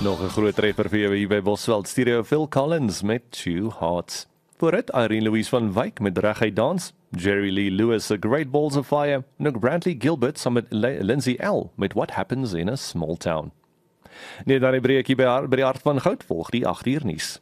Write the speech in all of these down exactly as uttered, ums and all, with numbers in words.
Nog 'n groot treffer vir jou hier by Bosveld Stereo, Phil Collins met Two Hearts. Voor dit, Irene Louise van Wyk met Reguit Dans, Jerry Lee Lewis, A Great Balls of Fire, en ook Brantley Gilbert saam met Lindsay L. met What Happens in a Small Town. Nee, dan die breekie by, by die hart van goud, volg die agt uur nuus.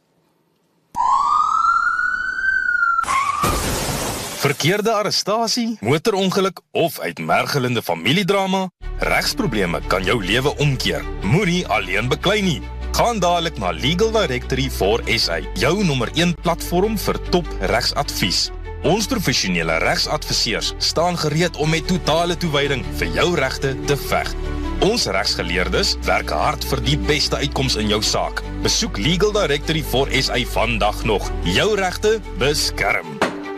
Verkeerde arrestasie, motorongeluk of uitmergelende familiedrama? Regsprobleme kan jou lewe omkeer. Moenie alleen beklei nie. Gaan dadelik na Legal Directory for S A, jou nommer een platform vir top regsadvies. Ons professionele regsadviseurs staan gereed om met totale toewyding vir jou regte te veg. Ons regsgeleerdes werk hard vir die beste uitkoms in jou saak. Besoek Legal Directory for S A vandag nog. Jou regte beskerm.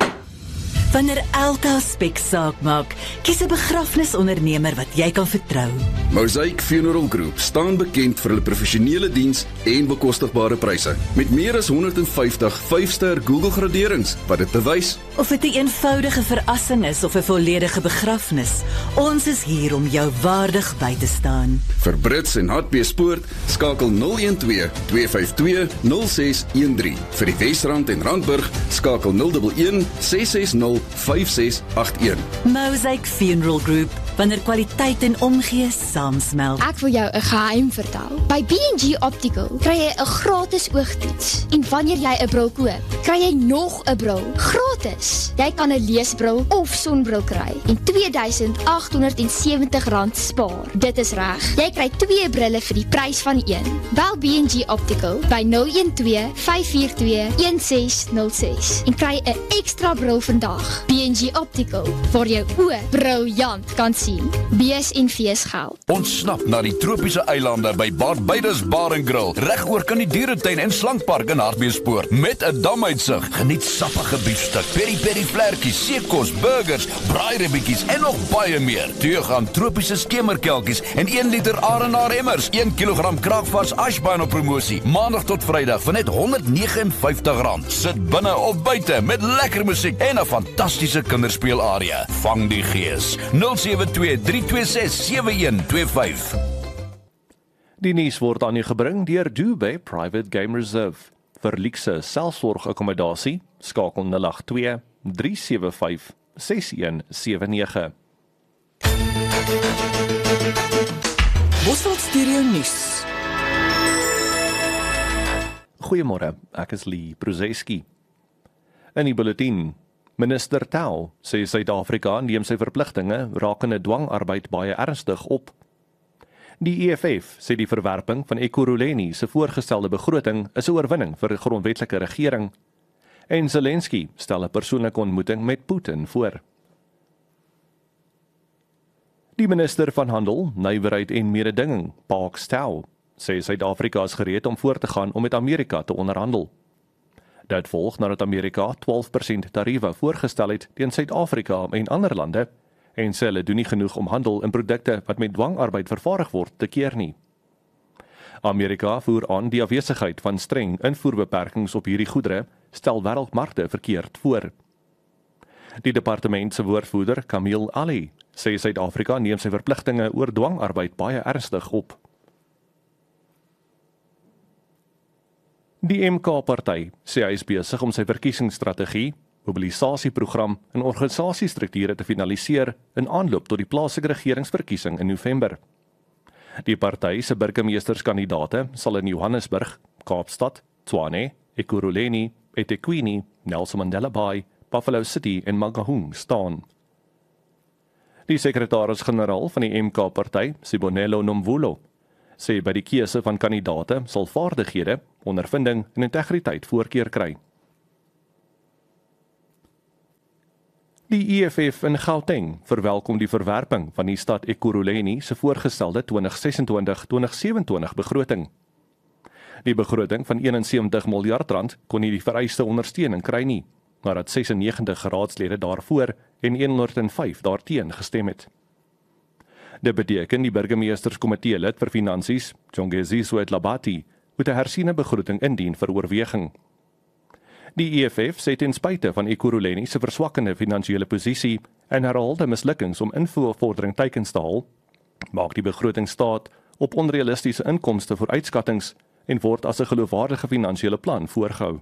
Wanneer Alta Spek saak maak, kies 'n begrafnisondernemer wat jy kan vertrou. Mosaic Funeral Group staan bekend vir hulle professionele diens en bekostigbare pryse. Met meer as honderdvyftig vyf-ster Google graderings wat dit bewys. Of dit 'n eenvoudige verrassing is of 'n volledige begrafnis, ons is hier om jou waardig by te staan. Vir Brits en Hartbeespoort, skakel nul een twee twee vyf twee nul ses een drie. Vir die Wesrand en Randburg, skakel nul een een ses ses nul vyf ses agt een. Mosaic Funeral Group, wanneer kwaliteit en omgee saamsmelt. Ek wil jou 'n geheim vertel. By B en G Optical kry jy 'n gratis oogtoets. En wanneer jy 'n bril koop, kry jy nog 'n bril gratis. Jy kan 'n leesbril of sonbril kry en twee duisend agt honderd en sewentig rand spaar. Dit is reg. Jy kry twee brille vir die prys van een. Bel B en G Optical by nul een twee vyf vier twee een ses nul ses en kry 'n ekstra bril vandag. B en G Optical, waar jou oë briljant kan sien. B S en V S geld. Ontsnap na die tropiese eilande by Barbados Bar and Grill, regoor kan die dieretuin en slankpark in Hartbeespoort, met 'n damuitsig. Geniet sappige biefstuk, peri-peri vlekkies, seekos, burgers, braairibbietjies en nog baie meer. Teug aan tropiese skemerkelkies en een liter Arenaar emmers, een kilogram kraakvars ashbaan op promosie, maandag tot vrydag vir net honderd negenenvyftig rand. Sit binne of buite met lekker musiek en 'n fantastiese kinderspeelarea. Vang die gees. nul sewe twee drie twee ses sewe een twee vyf. Die nuus word aan u gebring deur Dubai Private Game Reserve. Vir luukse selfsorgakkommodasie, skakel nul agt twee drie sewe vyf ses een sewe nege. Bosveld Stereo nuus. Goeiemôre, ek is Lee Bruzeski. In die bulletin, Minister Tau sê Suid-Afrika neem sy verpligtinge rakende dwangarbeid baie ernstig op. Die E F F sê die verwerping van Ekurhuleni se voorgestelde begroting is 'n oorwinning vir die grondwetlike regering. En Zelensky stel 'n persoonlike ontmoeting met Putin voor. Die minister van Handel, Nywerheid en Mededinging, Park Tau, sê Suid-Afrika is gereed om voort te gaan om met Amerika te onderhandel. Dit volg nadat Amerika twaalf persent tariewe voorgestel het teen Suid-Afrika en ander lande, en sê hulle doen nie genoeg om handel in produkte wat met dwangarbeid vervaardig word te keer nie. Amerika voer aan die afwesigheid van streng invoerbeperkings op hierdie goedere stel wêreldmarkte verkeerd voor. Die departement se woordvoerder, Kamil Ali, sê Suid-Afrika neem sy verpligtinge oor dwangarbeid baie ernstig op. Die M K-party sê hy is besig om sy verkiesingsstrategie, mobilisasieprogram en organisasiestrukture te finaliseer in aanloop tot die plaaslike regeringsverkiesing in November. Die party se burgemeesterskandidaate sal in Johannesburg, Kaapstad, Tshwane, Ekurhuleni, eThekwini, Nelson Mandela Bay, Buffalo City en Mangaung staan. Die sekretaris-generaal van die M K-party, Sibonelo Nomvulo, sê by die keuse van kandidaate sal vaardighede, ondervinding en integriteit voorkeur kry. Die E F F in Gauteng verwelkom die verwerping van die stad Ekurhuleni se voorgestelde twintig sesentwintig twintig sewenentwintig begroting. Die begroting van eenensewentig miljard rand kon nie die vereiste ondersteuning kry nie, nadat sesennegentig raadslede daarvoor en honderdvyf daarteen gestem het. Dit beteken die burgemeesterskomitee lid vir finansies, Jongeziwe Labati, moet 'n hersiene begroting indien vir oorweging. Die E F F sê ten spyte van Ekurhuleni se verswakkende finansiële posisie en herhaalde mislukkings om invoervordering teikens te haal, maak die begroting staat op onrealistiese inkomste vooruitskattings en word as 'n geloofwaardige finansiële plan voorgehou.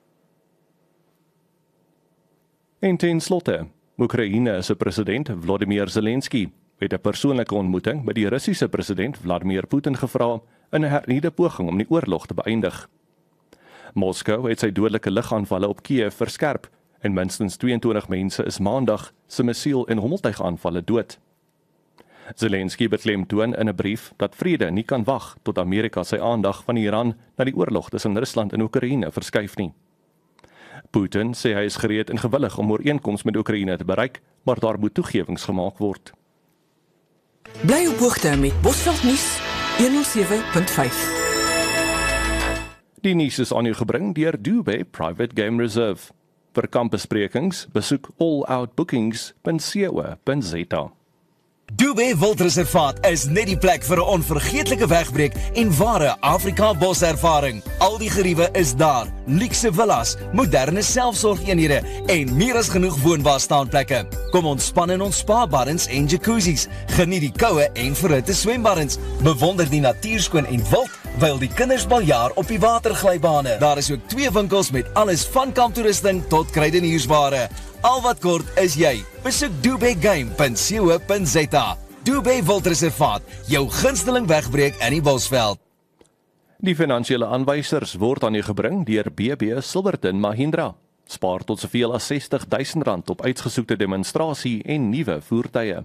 En ten slotte, Oekraïne se president Volodymyr Zelensky het 'n persoonlike ontmoeting met die Russiese president Vladimir Putin gevra in 'n hernieude poging om die oorlog te beëindig. Moskou het sy dodelike lugaanvalle op Kiev verskerp en minstens tweeëntwintig mense is maandag se missiel- en hommeltuigaanvalle dood. Zelensky beklemtoon in 'n brief dat vrede nie kan wag tot Amerika sy aandag van Iran na die oorlog tussen Rusland en Oekraïne verskuif nie. Putin sê hy is gereed en gewillig om ooreenkoms met Oekraïne te bereik, maar daar moet toegewings gemaak word. Bly op hoogte met Bosveld Nuus honderd sewe punt vyf. Die nuus is aan u gebring deur Dubé Private Game Reserve. Vir kampbesprekings besoek all out bookings punt co punt za. Dubé Wildreservaat is net die plek vir 'n onvergeetlike wegbreek en ware Afrika boservaring. Al die geriewe is daar, luukse villas, moderne selfsorgeenhede en meer as genoeg woonbaarstaanplekke. Kom ontspan in ons spa-baddens en jacuzzis, geniet die koue en verhitte swembaddens, bewonder die natuurskoon en wild, wyl die kinders baljaar op die waterglybane. Daar is ook twee winkels met alles van kamptoerusting tot kruideniersware. Al wat kort is jy. Besoek dubé game punt co punt za. Dubé Wildreservaat, jou gunsteling wegbreek in die Bosveld. Die finansiële aanwysers word aan u gebring deur B B Silverton Mahindra. Spaar tot soveel as sestig duisend rand op uitgesoekte demonstrasie en nuwe voertuie.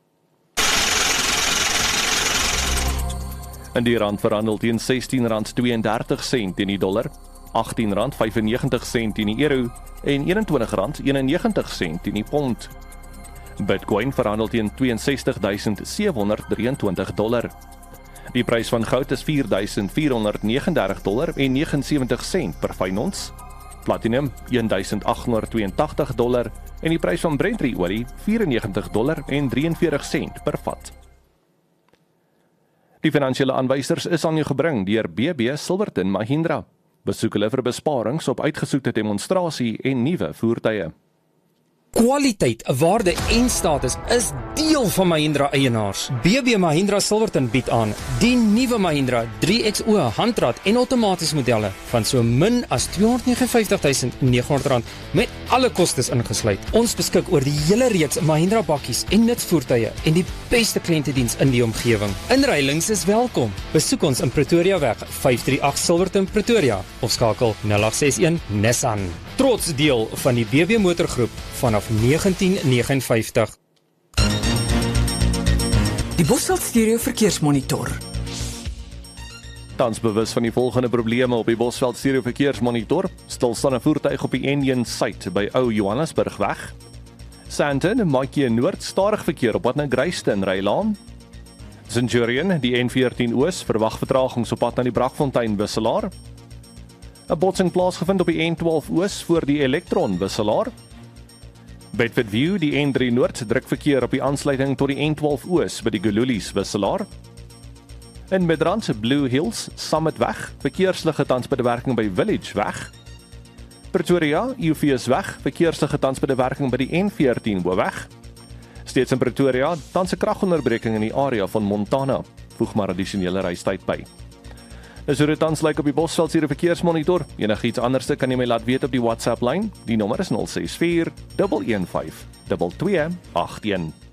En die rand verhandel teen sestien rand tweeëndertig sent teen die dollar, agttien rand vyfennegentig sent teen die euro en eenentwintig rand eenennegentig sent teen die pond. Bitcoin verhandel teen twee en sestig duisend sewehonderd drieëntwintig dollar. Die prys van goud is vier duisend vierhonderd negenendertig dollar en negenensewentig sent per fyn ons. Platinum een duisend agt honderd tweeëntagtig dollar en die prys van Brent olie vyfennegentig dollar en drieënveertig sent per vat. Die finansiële aanwysers is aan u gebring deur B B Silverton Mahindra. Besoek hulle vir besparings op uitgesoekte demonstrasie en nuwe voertuie. Kwaliteit, waarde en status is deel van Mahindra eienaars. B B Mahindra Silverton bied aan die nuwe Mahindra drie X O handrat en outomaties modelle van so min as tweehonderd negenenvyftig duisend negenhonderd rand met alle kostes ingesluit. Ons beskik oor die hele reeks Mahindra bakkies en nutsvoertuie en die beste kliëntediens in die omgewing. Inruilings is welkom. Besoek ons in Pretoria weg vyf drie agt Silverton Pretoria of skakel nul agt ses een Nissan. Trots deel van die B B Motorgroep vanaf negentien negenenvyftig. Die Bosveld Stereo Verkeersmonitor. Tans bewus van die volgende probleme op die Bosveld Stereo Verkeersmonitor. Stilstaande voertuig op die N een Suid by Ou Johannesburgweg. Sandton en Maatjie Noord stadig verkeer op pad na Greysten Rylaan. Centurion, die N veertien Oos, verwag vertragings op pad na die Brakfontein wisselaar. 'n Botsing plaasgevind op die N twaalf Oos voor die Elektron wisselaar. Bedford View, die N drie Noord, druk verkeer op die aansluiting tot die N twaalf Oos by die Gululies wisselaar. In Midrand, Blue Hills, Summitweg, verkeersligte tans by die werking by Village weg. Pretoria, Eupheus weg, verkeersligte tans by die werking by die N veertien Hoofweg. Steeds in Pretoria, tans 'n kragonderbreking in die area van Montana. Voeg maar addisionele reistyd by. Dis hoe dit tans lyk op die Bosveld Stereo Verkeersmonitor. Enigiets anderste kan jy my laat weet op die WhatsApp lyn. Die nommer is nul ses vier een een vyf twee twee agt een.